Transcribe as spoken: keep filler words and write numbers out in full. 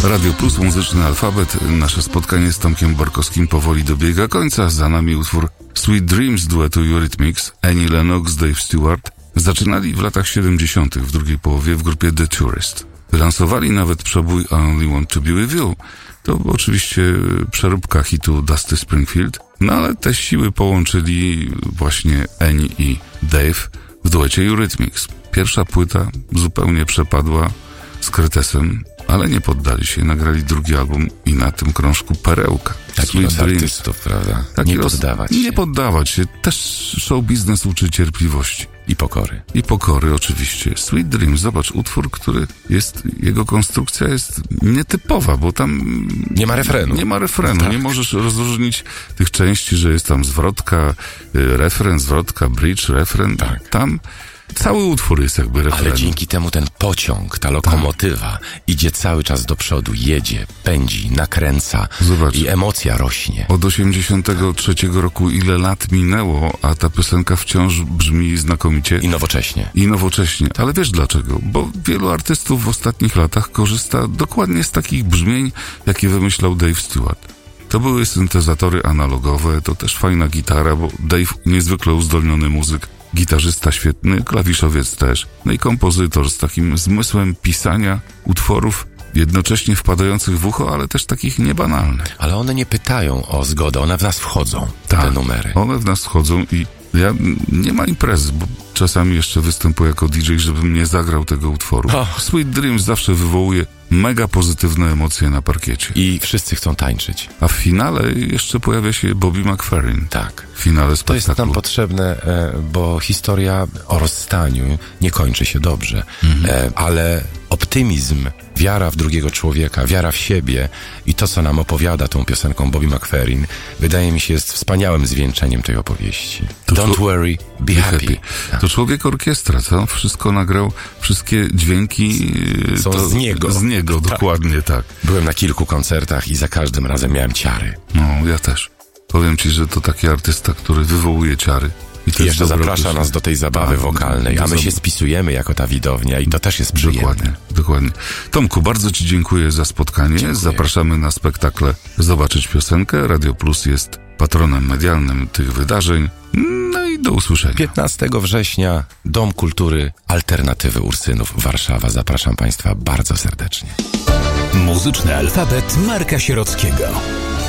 Radio Plus, Muzyczny Alfabet. Nasze spotkanie z Tomkiem Borkowskim powoli dobiega końca. Za nami utwór Sweet Dreams duetu Eurythmics, Annie Lennox, Dave Stewart. Zaczynali w latach siedemdziesiątych, w drugiej połowie w grupie The Tourist. Wylansowali nawet przebój I Only Want to Be With You. To oczywiście przeróbka hitu Dusty Springfield, no ale te siły połączyli właśnie Annie i Dave w duecie Eurythmics. Pierwsza płyta zupełnie przepadła z Kretesem, ale nie poddali się, nagrali drugi album i na tym krążku perełka. Taki los artystów, prawda? Taki nie los, poddawać się. Nie poddawać się. Też show biznes uczy cierpliwości. I pokory. I pokory, oczywiście. Sweet Dreams, zobacz, utwór, który jest, jego konstrukcja jest nietypowa, bo tam nie ma refrenu. Nie ma refrenu, tak. Nie możesz rozróżnić tych części, że jest tam zwrotka, refren, zwrotka, bridge, refren. Tak. Tam cały utwór jest jakby refrenem. Ale dzięki temu ten pociąg, ta lokomotywa tak. idzie cały czas do przodu, jedzie, pędzi, nakręca. Zobacz, i emocja rośnie. Od osiemdziesiątego trzeciego roku ile lat minęło, a ta piosenka wciąż brzmi znakomicie. I nowocześnie. I nowocześnie. Ale wiesz dlaczego? Bo wielu artystów w ostatnich latach korzysta dokładnie z takich brzmień, jakie wymyślał Dave Stewart. To były syntezatory analogowe, to też fajna gitara, bo Dave niezwykle uzdolniony muzyk, gitarzysta świetny, klawiszowiec też, no i kompozytor z takim zmysłem pisania utworów jednocześnie wpadających w ucho, ale też takich niebanalnych. Ale one nie pytają o zgodę, one w nas wchodzą, tak, te numery. One w nas wchodzą i ja nie ma imprezy, bo czasami jeszcze występuję jako D J, żebym nie zagrał tego utworu. Oh. Sweet Dreams zawsze wywołuje mega pozytywne emocje na parkiecie. I wszyscy chcą tańczyć. A w finale jeszcze pojawia się Bobby McFerrin. Tak. W finale spektaklu. To jest nam potrzebne, bo historia o rozstaniu nie kończy się dobrze. Mhm. Ale optymizm, wiara w drugiego człowieka, wiara w siebie i to, co nam opowiada tą piosenką Bobby McFerrin, wydaje mi się, jest wspaniałym zwieńczeniem tej opowieści. To Don't worry, be, be happy. happy. To człowiek orkiestra, co? Wszystko nagrał, wszystkie dźwięki są to z niego. Z niego, tak. Dokładnie tak. Byłem na kilku koncertach i za każdym razem miałem ciary. No, ja też. Powiem ci, że to taki artysta, który wywołuje ciary. I to I jeszcze zaprasza nas do tej zabawy tak, wokalnej, a my się spisujemy jako ta widownia i to też jest przyjemne. Dokładnie, dokładnie. Tomku, bardzo ci dziękuję za spotkanie. Dziękuję. Zapraszamy na spektakle Zobaczyć Piosenkę. Radio Plus jest patronem medialnym tych wydarzeń. No i do usłyszenia. piętnastego września Dom Kultury Alternatywy Ursynów, Warszawa. Zapraszam Państwa bardzo serdecznie. Muzyczny alfabet Marka Sierockiego.